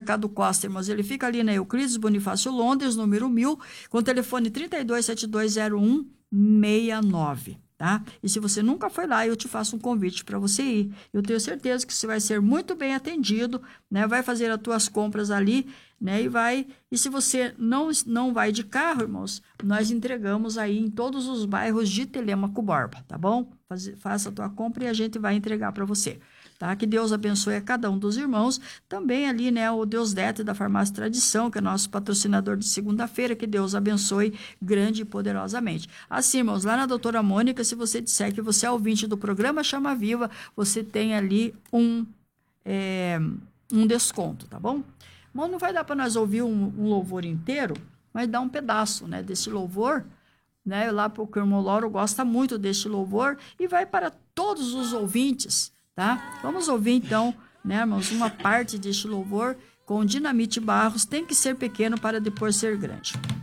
Supermercado Costa, irmãos. Ele fica ali na Euclides Bonifácio Londres, número 1000, com o telefone 32720169. Tá? E se você nunca foi lá, eu te faço um convite para você ir. Eu tenho certeza que você vai ser muito bem atendido, né? Vai fazer as tuas compras ali, né? E se você não vai de carro, irmãos, nós entregamos aí em todos os bairros de Telêmaco Borba, tá bom? Faça a tua compra e a gente vai entregar para você. Tá? Que Deus abençoe a cada um dos irmãos. Também ali, né, o Deus Dete da Farmácia Tradição, que é nosso patrocinador de segunda-feira, que Deus abençoe grande e poderosamente. Assim, irmãos, lá na doutora Mônica, se você disser que você é ouvinte do programa Chama Viva, você tem ali um desconto, tá bom? Bom, não vai dar para nós ouvir um louvor inteiro, mas dá um pedaço, né, desse louvor, né, lá porque o irmão Lauro gosta muito deste louvor e vai para todos os ouvintes. Tá? Vamos ouvir então, né, irmãos, uma parte deste louvor com Dinamite Barros, tem que ser pequeno para depois ser grande.